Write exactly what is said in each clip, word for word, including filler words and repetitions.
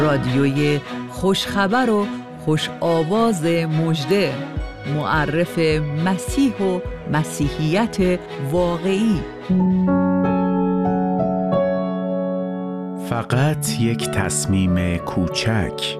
رادیوی خوشخبر و خوش آواز مژده، معرف مسیح و مسیحیت واقعی. فقط یک تصمیم کوچک.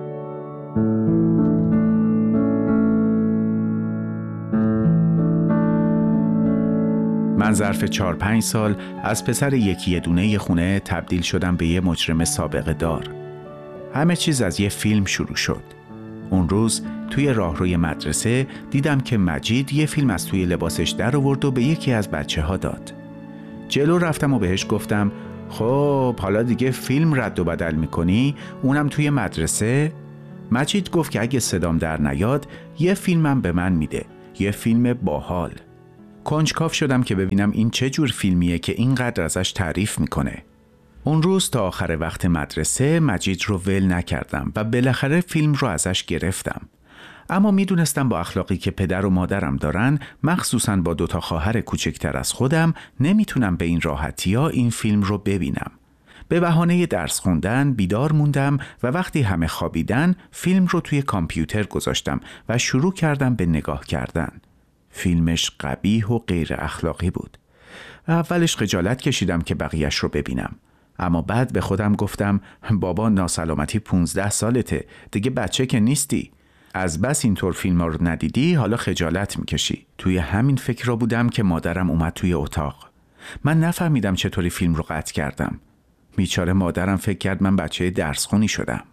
من ظرف چهار پنج سال از پسر یکی دونه خونه تبدیل شدم به یه مجرم سابقه دار. همه چیز از یه فیلم شروع شد. اون روز توی راهروی مدرسه دیدم که مجید یه فیلم از توی لباسش در آورد و به یکی از بچه ها داد. جلو رفتم و بهش گفتم خب حالا دیگه فیلم رد و بدل میکنی؟ اونم توی مدرسه؟ مجید گفت که اگه صدام در نیاد یه فیلمم به من میده، یه فیلم باحال. کنجکاو شدم که ببینم این چه جور فیلمیه که اینقدر ازش تعریف میکنه. اون روز تا آخر وقت مدرسه مجید رو ول نکردم و بالاخره فیلم رو ازش گرفتم. اما میدونستم با اخلاقی که پدر و مادرم دارن، مخصوصاً با دوتا خواهر کوچکتر از خودم، نمیتونم به این راحتی ها این فیلم رو ببینم. به بهانه درس خوندن بیدار موندم و وقتی همه خوابیدن فیلم رو توی کامپیوتر گذاشتم و شروع کردم به نگاه کردن. فیلمش قبیح و غیر اخلاقی بود. اولش خجالت کشیدم که بقیهش رو ببینم، اما بعد به خودم گفتم بابا ناسلامتی پونزده سالته، دیگه بچه که نیستی. از بس اینطور فیلم ها رو ندیدی حالا خجالت میکشی. توی همین فکر را بودم که مادرم اومد توی اتاق. من نفهمیدم چطوری فیلم رو قطع کردم. بیچاره مادرم فکر کرد من بچه درس خونی شدم.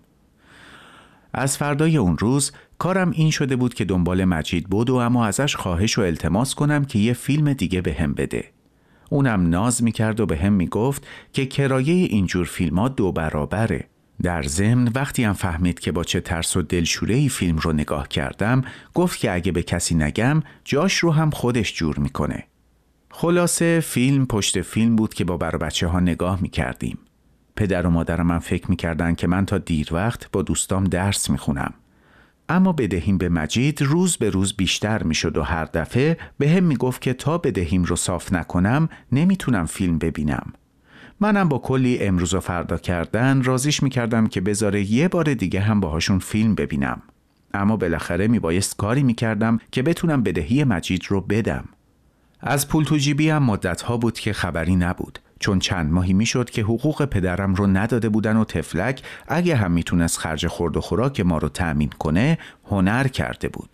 از فردای اون روز کارم این شده بود که دنبال مجید بود و اما ازش خواهش و التماس کنم که یه فیلم دیگه به هم بده. اونم ناز میکرد و به هم میگفت که کرایه اینجور فیلم ها دو برابره. در ضمن وقتی هم فهمید که با چه ترس و دلشوره‌ای فیلم رو نگاه کردم، گفت که اگه به کسی نگم جاش رو هم خودش جور میکنه. خلاصه فیلم پشت فیلم بود که با بر بچه ها نگاه میکردیم. پدر و مادرم من فکر میکردن که من تا دیر وقت با دوستام درس میخونم. اما بدهیم به مجید روز به روز بیشتر میشد و هر دفعه به هم میگفت که تا بدهیم رو صاف نکنم نمیتونم فیلم ببینم. منم با کلی امروز و فردا کردن رازیش میکردم که بذاره یه بار دیگه هم باهاشون فیلم ببینم. اما بالاخره میبایست کاری میکردم که بتونم بدهی مجید رو بدم. از پول تو جیبی هم مدتها بود که خبری نبود، چون چند ماهی میشد که حقوق پدرم رو نداده بودن و تفلک اگه هم میتونست خرج خورد و خوراک ما رو تأمین کنه هنر کرده بود.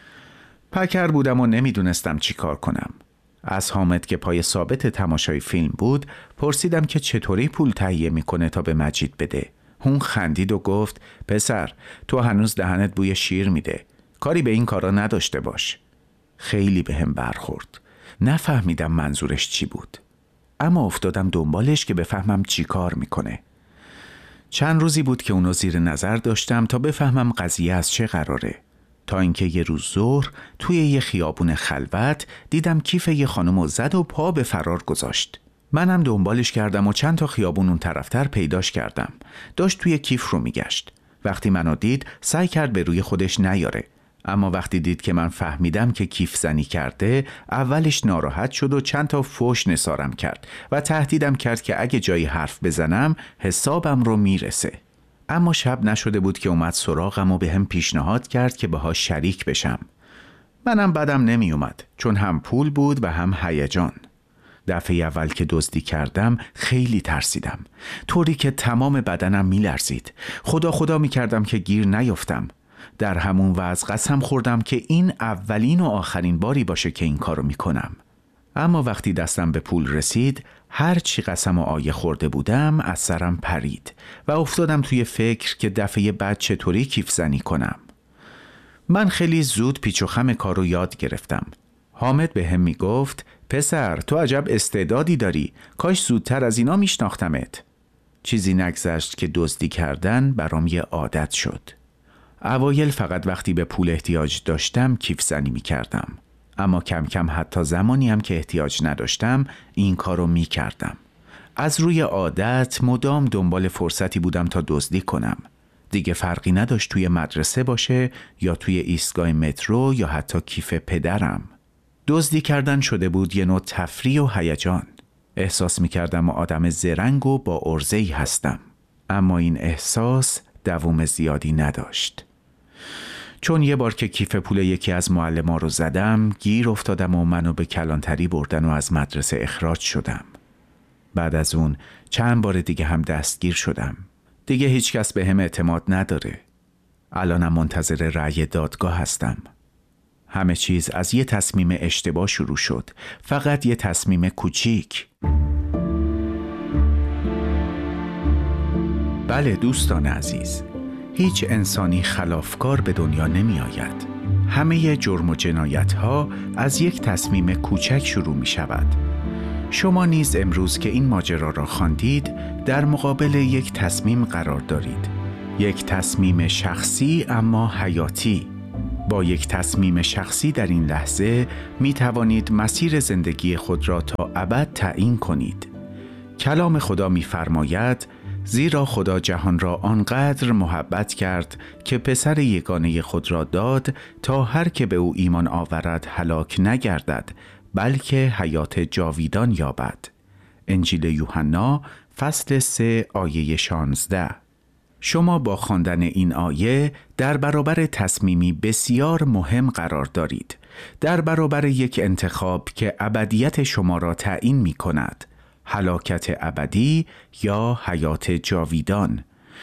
پکر بودم و نمیدونستم چی کار کنم. از حامد که پای ثابت تماشای فیلم بود پرسیدم که چطوری پول تهیه میکنه تا به مجید بده. اون خندید و گفت پسر تو هنوز دهنت بوی شیر میده، کاری به این کارا نداشته باش. خیلی به هم برخورد. نفهمیدم منظورش چی بود، اما افتادم دنبالش که بفهمم چی کار میکنه. چند روزی بود که اونو زیر نظر داشتم تا بفهمم قضیه از چه قراره، تا اینکه یه روز ظهر توی یه خیابون خلوت دیدم کیف یه خانمو زد و پا به فرار گذاشت. منم دنبالش کردم و چند تا خیابون اون طرفتر پیداش کردم. داشت توی کیف رو میگشت. وقتی منو دید سعی کرد به روی خودش نیاره، اما وقتی دید که من فهمیدم که کیف زنی کرده اولش ناراحت شد و چند تا فحش نثارم کرد و تهدیدم کرد که اگه جایی حرف بزنم حسابم رو میرسه. اما شب نشده بود که اومد سراغم و به هم پیشنهاد کرد که باهاش شریک بشم. منم بدم نمی اومد، چون هم پول بود و هم هیجان. دفعه اول که دزدی کردم خیلی ترسیدم، طوری که تمام بدنم می لرزید. خدا خدا می کردم که گیر نیفتم. در همون وضع قسم خوردم که این اولین و آخرین باری باشه که این کارو می کنم. اما وقتی دستم به پول رسید هر چی قسم و آیه خورده بودم از سرم پرید و افتادم توی فکر که دفعه بعد چطوری کیف زنی کنم. من خیلی زود پیچ و خم کارو یاد گرفتم. حامد به هم می گفت پسر تو عجب استعدادی داری، کاش زودتر از اینا میشناختمت. چیزی نگذشت که دزدی کردن برام یه عادت شد. اوایل فقط وقتی به پول احتیاج داشتم کیف زنی می کردم، اما کم کم حتی زمانی هم که احتیاج نداشتم این کارو می کردم. از روی عادت مدام دنبال فرصتی بودم تا دزدی کنم. دیگه فرقی نداشت توی مدرسه باشه یا توی ایستگاه مترو یا حتی کیف پدرم. دزدی کردن شده بود یه نوع تفریح و هیجان. احساس می کردم آدم زرنگ و با عرضه‌ای هستم. اما این احساس دوام زیادی نداشت. چون یه بار که کیف پول یکی از معلم‌ها رو زدم، گیر افتادم و منو به کلانتری بردن و از مدرسه اخراج شدم. بعد از اون چند بار دیگه هم دستگیر شدم. دیگه هیچ کس به هم اعتماد نداره. الانم منتظر رأی دادگاه هستم. همه چیز از یه تصمیم اشتباه شروع شد. فقط یه تصمیم کوچیک. بله دوستان عزیز، هیچ انسانی خلافکار به دنیا نمی آید. همه جرم و جنایت ها از یک تصمیم کوچک شروع می شود. شما نیز امروز که این ماجرا را خواندید در مقابل یک تصمیم قرار دارید. یک تصمیم شخصی اما حیاتی. با یک تصمیم شخصی در این لحظه می توانید مسیر زندگی خود را تا ابد تعیین کنید. کلام خدا می فرماید زیرا خدا جهان را آنقدر محبت کرد که پسر یگانه خود را داد تا هر که به او ایمان آورد هلاک نگردد بلکه حیات جاویدان یابد. انجیل یوحنا فصل سه آیه شانزده. شما با خواندن این آیه در برابر تصمیمی بسیار مهم قرار دارید. در برابر یک انتخاب که ابدیت شما را تعیین می کند. هلاکت ابدی یا حیات جاویدان.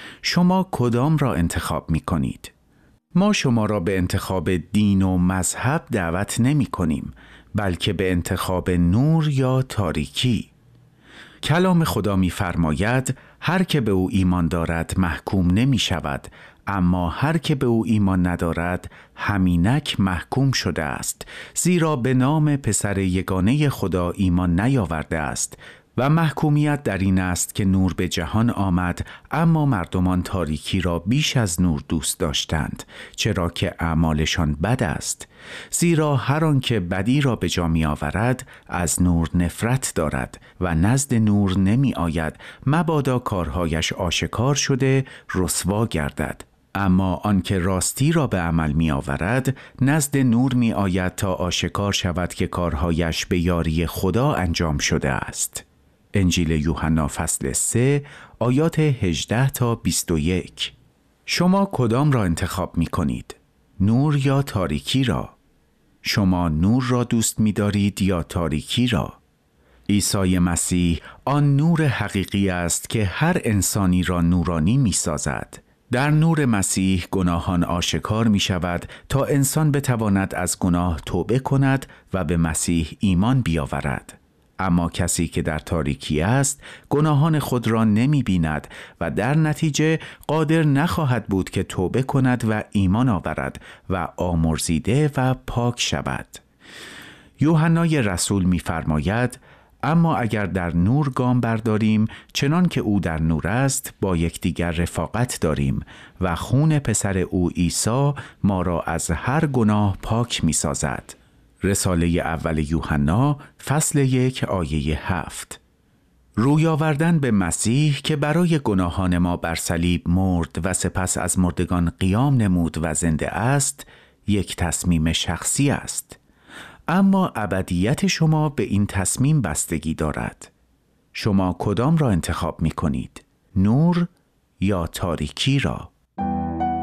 شما کدام را انتخاب می کنید؟ ما شما را به انتخاب دین و مذهب دعوت نمی کنیم، بلکه به انتخاب نور یا تاریکی. کلام خدا می فرماید هر که به او ایمان دارد محکوم نمی شود، اما هر که به او ایمان ندارد همینک محکوم شده است، زیرا به نام پسر یگانه خدا ایمان نیاورده است. و محکومیت در این است که نور به جهان آمد، اما مردمان تاریکی را بیش از نور دوست داشتند، چرا که اعمالشان بد است. زیرا هر آن که بدی را به جا می آورد از نور نفرت دارد و نزد نور نمی آید، مبادا کارهایش آشکار شده رسوا گردد. اما آن که راستی را به عمل می آورد نزد نور می آید تا آشکار شود که کارهایش به یاری خدا انجام شده است. انجیل یوحنا فصل سه آیات هجده تا بیست و یک. شما کدام را انتخاب می کنید؟ نور یا تاریکی را؟ شما نور را دوست می دارید یا تاریکی را؟ عیسی مسیح آن نور حقیقی است که هر انسانی را نورانی می سازد. در نور مسیح گناهان آشکار می شود تا انسان بتواند از گناه توبه کند و به مسیح ایمان بیاورد. اما کسی که در تاریکی است گناهان خود را نمی بیند و در نتیجه قادر نخواهد بود که توبه کند و ایمان آورد و آمرزیده و پاک شود. یوحنای رسول می فرماید اما اگر در نور گام برداریم چنان که او در نور است با یکدیگر رفاقت داریم و خون پسر او عیسی ما را از هر گناه پاک می سازد. رساله اول یوحنا فصل یک آیه هفت. روی آوردن به مسیح که برای گناهان ما بر صلیب مرد و سپس از مردگان قیام نمود و زنده است یک تصمیم شخصی است. اما ابدیت شما به این تصمیم بستگی دارد. شما کدام را انتخاب می کنید؟ نور یا تاریکی را؟